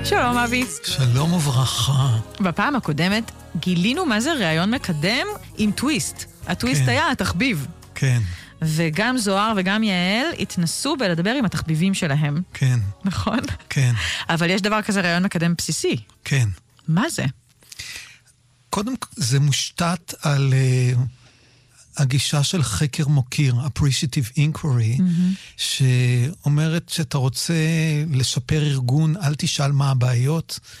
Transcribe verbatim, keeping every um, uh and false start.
שלום אבי. שלום וברכה. בפעם הקודמת גילינו מה זה רעיון מקדם עם טוויסט. הטוויסט כן. היה התחביב. כן. וגם זוהר וגם יעל התנסו בלדבר עם התחביבים שלהם. כן. נכון? כן. אבל יש דבר כזה רעיון מקדם בסיסי. כן. מה זה? קודם כל, זה מושתת על uh, הגישה של חקר מוקיר, appreciative inquiry, mm-hmm. שאומרת שאתה רוצה לשפר ארגון, אל תשאל מה הבעיות,